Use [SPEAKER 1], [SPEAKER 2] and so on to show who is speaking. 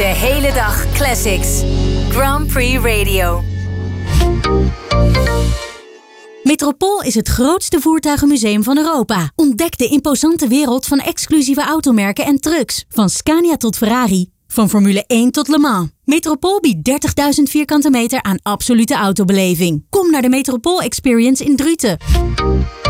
[SPEAKER 1] De hele dag classics. Grand Prix Radio.
[SPEAKER 2] Metropool is het grootste voertuigenmuseum van Europa. Ontdek de imposante wereld van exclusieve automerken en trucks. Van Scania tot Ferrari. Van Formule 1 tot Le Mans. Metropool biedt 30.000 vierkante meter aan absolute autobeleving. Kom naar de Metropool Experience in Druten.